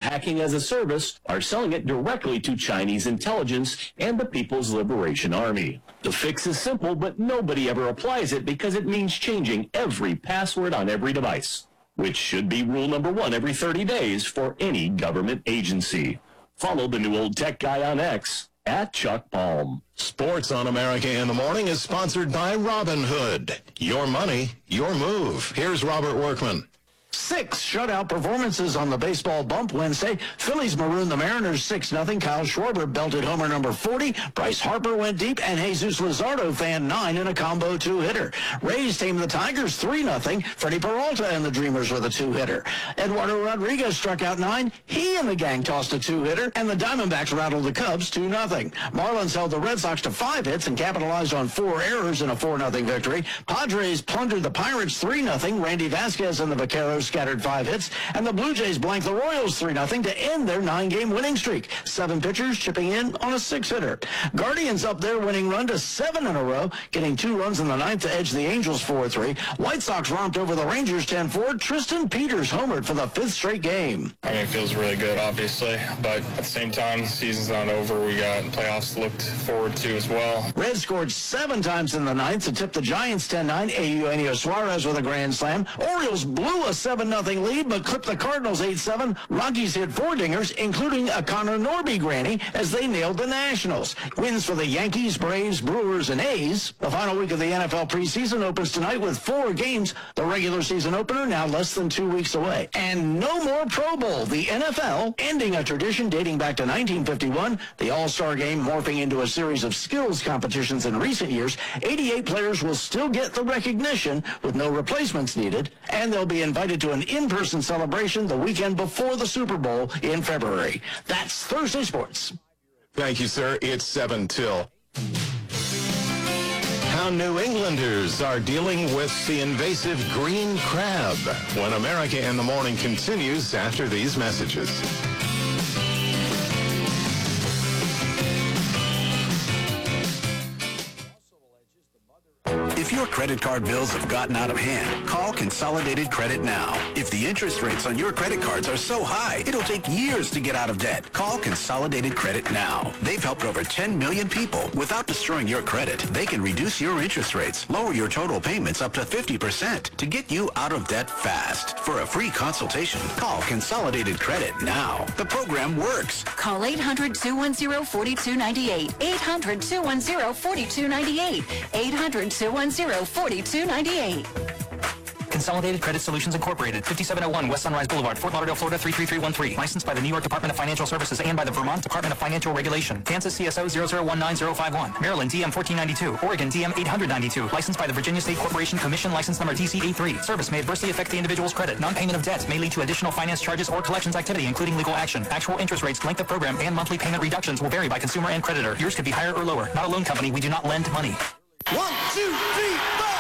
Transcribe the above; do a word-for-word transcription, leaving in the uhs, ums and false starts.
hacking as a service are selling it directly to Chinese intelligence and the People's Liberation Army. The fix is simple, but nobody ever applies it because it means changing every password on every device, which should be rule number one every thirty days for any government agency. Follow the new old tech guy on X at Chuck Palm. Sports on America in the Morning is sponsored by Robinhood. Your money, your move. Here's Robert Workman. Six shutout performances on the baseball bump Wednesday. Phillies marooned the Mariners six nothing. Kyle Schwarber belted homer number forty. Bryce Harper went deep, and Jesus Luzardo fanned nine in a combo two-hitter. Rays tamed the Tigers three nothing. Freddie Peralta and the Dreamers with a two-hitter. Eduardo Rodriguez struck out nine. He and the gang tossed a two-hitter, and the Diamondbacks rattled the Cubs two nothing. Marlins held the Red Sox to five hits and capitalized on four errors in a four nothing victory. Padres plundered the Pirates three nothing. Randy Vasquez and the Vaqueros scattered five hits, and the Blue Jays blanked the Royals three nothing to end their nine-game winning streak. Seven pitchers chipping in on a six-hitter. Guardians up their winning run to seven in a row, getting two runs in the ninth to edge the Angels four three. White Sox romped over the Rangers ten four. Tristan Peters homered for the fifth straight game. I mean, it feels really good, obviously, but at the same time, the season's not over. We got playoffs to look forward to as well. Reds scored seven times in the ninth to tip the Giants ten nine. Eugenio Suarez with a grand slam. Orioles blew a seven nothing lead, but clipped the Cardinals eight seven. Rockies hit four dingers, including a Connor Norby granny, as they nailed the Nationals. Wins for the Yankees, Braves, Brewers, and A's. The final week of the N F L preseason opens tonight with four games. The regular season opener now less than two weeks away. And no more Pro Bowl. The N F L ending a tradition dating back to nineteen fifty-one. The All-Star Game morphing into a series of skills competitions in recent years. eighty-eight players will still get the recognition with no replacements needed, and they'll be invited to an in-person celebration the weekend before the Super Bowl in February. That's Thursday Sports. Thank you, sir. It's seven till. How New Englanders are dealing with the invasive green crab when America in the Morning continues after these messages. If your credit card bills have gotten out of hand, call Consolidated Credit now. If the interest rates on your credit cards are so high, it'll take years to get out of debt. Call Consolidated Credit now. They've helped over ten million people without destroying your credit. They can reduce your interest rates, lower your total payments up to fifty percent to get you out of debt fast. For a free consultation, call Consolidated Credit now. The program works. Call eight hundred, two one zero, four two nine eight. eight hundred, two one zero, four two nine eight. eight hundred, two one zero, four two nine eight. Consolidated Credit Solutions Incorporated, fifty-seven oh one West Sunrise Boulevard, Fort Lauderdale, Florida three three three one three. Licensed by the New York Department of Financial Services and by the Vermont Department of Financial Regulation. Kansas C S O zero zero one nine zero five one. Maryland D M fourteen ninety-two. Oregon D M eight ninety-two. Licensed by the Virginia State Corporation Commission, license number D C A three. Service may adversely affect the individual's credit. Non-payment of debt may lead to additional finance charges or collections activity, including legal action. Actual interest rates, length of program, and monthly payment reductions will vary by consumer and creditor. Yours could be higher or lower. Not a loan company. We do not lend money. One, two, three, four.